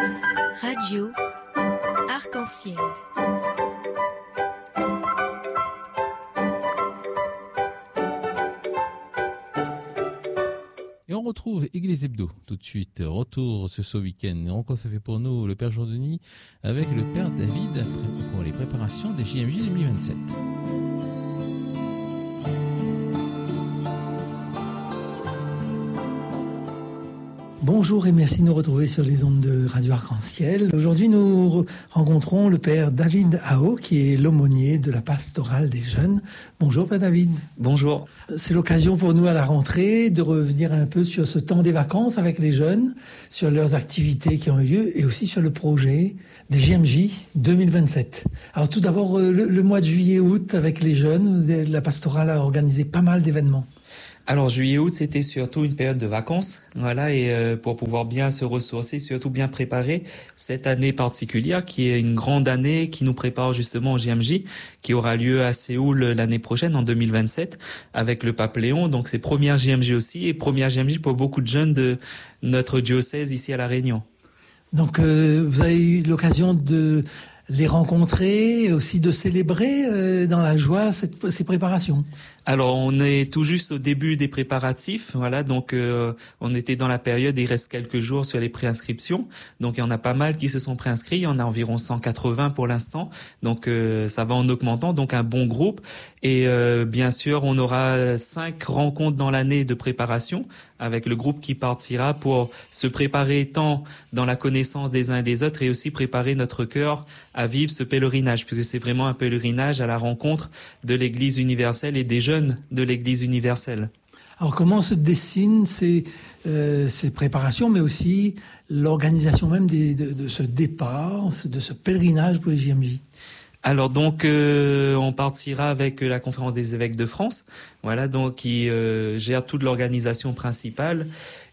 Radio Arc-en-Ciel. Et on retrouve Église Hebdo tout de suite. Retour ce week-end. Encore ça fait pour nous le Père Jourdeny avec le Père David pour les préparations des JMJ 2027. Bonjour et merci de nous retrouver sur les ondes de Radio Arc-en-Ciel. Aujourd'hui, nous rencontrons le Père David Ao, qui est l'aumônier de la pastorale des jeunes. Bonjour Père David. Bonjour. C'est l'occasion pour nous à la rentrée de revenir un peu sur ce temps des vacances avec les jeunes, sur leurs activités qui ont eu lieu et aussi sur le projet des JMJ 2027. Alors tout d'abord, le mois de juillet-août avec les jeunes, la pastorale a organisé pas mal d'événements. Alors juillet-août, c'était surtout une période de vacances, voilà, et pour pouvoir bien se ressourcer, surtout bien préparer cette année particulière qui est une grande année qui nous prépare justement au JMJ, qui aura lieu à Séoul l'année prochaine en 2027 avec le pape Léon. Donc c'est première JMJ aussi et première JMJ pour beaucoup de jeunes de notre diocèse ici à La Réunion. Donc vous avez eu l'occasion de les rencontrer et aussi de célébrer dans la joie ces préparations. Alors on est tout juste au début des préparatifs, voilà, donc on était dans la période, il reste quelques jours sur les préinscriptions, donc il y en a pas mal qui se sont préinscrits, il y en a environ 180 pour l'instant, donc ça va en augmentant, donc un bon groupe, et bien sûr on aura 5 rencontres dans l'année de préparation, avec le groupe qui partira pour se préparer tant dans la connaissance des uns et des autres, et aussi préparer notre cœur à vivre ce pèlerinage, puisque c'est vraiment un pèlerinage à la rencontre de l'Église universelle et des jeunes de l'Église universelle. Alors comment se dessinent ces préparations, mais aussi l'organisation même de ce départ, de ce pèlerinage pour les JMJ? Alors donc on partira avec la conférence des évêques de France, voilà, donc qui gère toute l'organisation principale.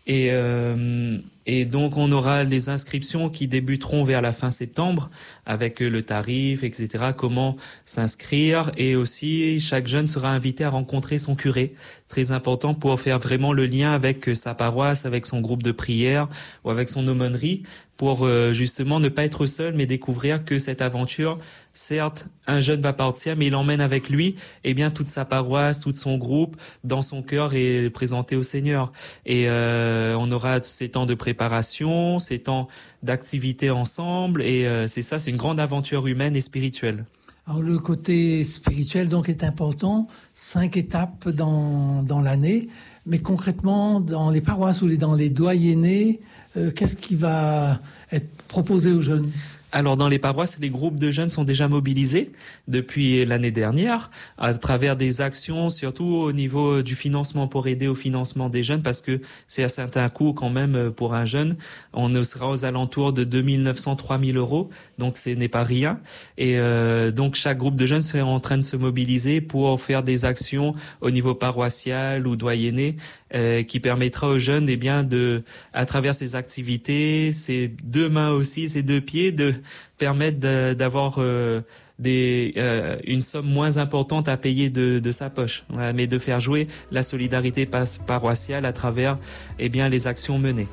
Et donc on aura les inscriptions qui débuteront vers la fin septembre avec le tarif, etc. Comment s'inscrire, et aussi chaque jeune sera invité à rencontrer son curé, très important pour faire vraiment le lien avec sa paroisse, avec son groupe de prière ou avec son aumônerie, pour justement ne pas être seul, mais découvrir que cette aventure, certes, un jeune va partir, mais il emmène avec lui toute sa paroisse, tout son groupe, dans son cœur, et présenté au Seigneur. Et on aura ces temps de préparation, ces temps d'activité ensemble, et c'est une grande aventure humaine et spirituelle. Alors le côté spirituel donc est important, 5 étapes dans l'année, mais concrètement dans les paroisses ou dans les doyennés, qu'est-ce qui va être proposé aux jeunes ? Alors dans les paroisses, les groupes de jeunes sont déjà mobilisés depuis l'année dernière à travers des actions, surtout au niveau du financement, pour aider au financement des jeunes, parce que c'est un certain coût quand même pour un jeune. On sera aux alentours de 2900, 3000 euros, donc ce n'est pas rien. Et donc chaque groupe de jeunes serait en train de se mobiliser pour faire des actions au niveau paroissial ou doyenné, qui permettra aux jeunes à travers ces activités, ces deux mains aussi, ces deux pieds, de permettre d'avoir une somme moins importante à payer de sa poche, voilà, mais de faire jouer la solidarité paroissiale à travers les actions menées.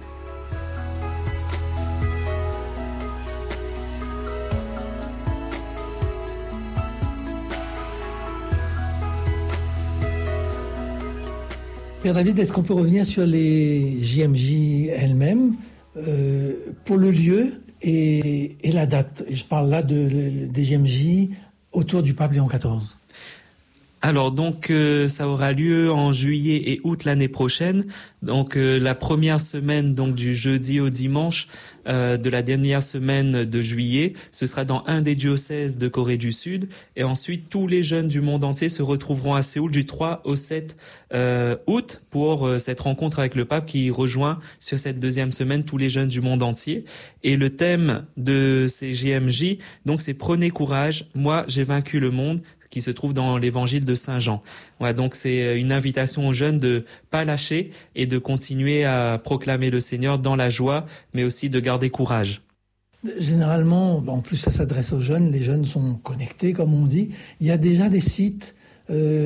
Père David, est-ce qu'on peut revenir sur les JMJ elles-mêmes, pour le lieu et la date? Je parle là des JMJ autour du pape Léon XIV. Alors donc ça aura lieu en juillet et août l'année prochaine. Donc la première semaine, donc du jeudi au dimanche de la dernière semaine de juillet, ce sera dans un des diocèses de Corée du Sud, et ensuite tous les jeunes du monde entier se retrouveront à Séoul du 3 au 7 août pour cette rencontre avec le pape qui rejoint sur cette deuxième semaine tous les jeunes du monde entier. Et le thème de ces JMJ, donc c'est prenez courage, moi j'ai vaincu le monde, qui se trouve dans l'évangile de Saint Jean. Voilà, donc c'est une invitation aux jeunes de pas lâcher et de continuer à proclamer le Seigneur dans la joie, mais aussi de garder courage. Généralement, en plus ça s'adresse aux jeunes, les jeunes sont connectés comme on dit. Il y a déjà des sites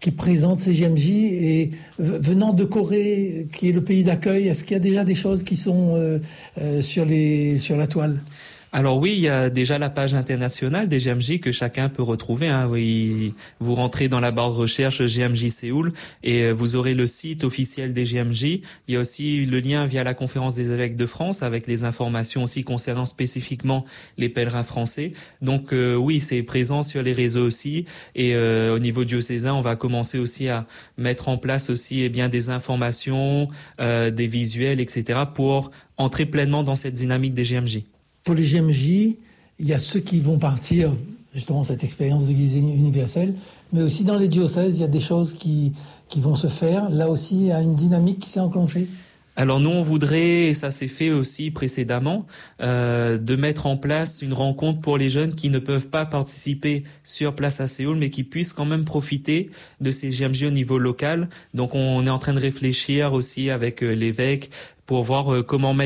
qui présentent ces JMJ et venant de Corée, qui est le pays d'accueil, est-ce qu'il y a déjà des choses qui sont sur la toile? Alors oui, il y a déjà la page internationale des JMJ que chacun peut retrouver. Oui, vous rentrez dans la barre de recherche JMJ Séoul et vous aurez le site officiel des JMJ. Il y a aussi le lien via la conférence des évêques de France avec les informations aussi concernant spécifiquement les pèlerins français. Donc oui, c'est présent sur les réseaux aussi. Et au niveau diocésain, on va commencer aussi à mettre en place aussi des informations, des visuels, etc. pour entrer pleinement dans cette dynamique des JMJ. Pour les JMJ, il y a ceux qui vont partir, justement, cette expérience d'Église universelle, mais aussi dans les diocèses, il y a des choses qui vont se faire. Là aussi, il y a une dynamique qui s'est enclenchée. Alors nous, on voudrait, et ça s'est fait aussi précédemment, de mettre en place une rencontre pour les jeunes qui ne peuvent pas participer sur place à Séoul, mais qui puissent quand même profiter de ces JMJ au niveau local. Donc on est en train de réfléchir aussi avec l'évêque pour voir comment mettre